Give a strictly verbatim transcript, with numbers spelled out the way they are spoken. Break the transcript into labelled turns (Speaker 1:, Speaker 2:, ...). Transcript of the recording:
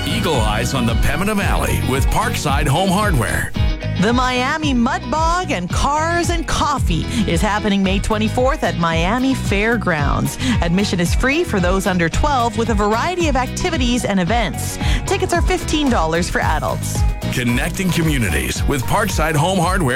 Speaker 1: Eagle Eyes on the Pembina Valley with Parkside Home Hardware.
Speaker 2: The Miami Mud Bog and Cars and Coffee is happening May twenty-fourth at Miami Fairgrounds. Admission is free for those under twelve with a variety of activities and events. Tickets are fifteen dollars for adults.
Speaker 1: Connecting communities with Parkside Home Hardware.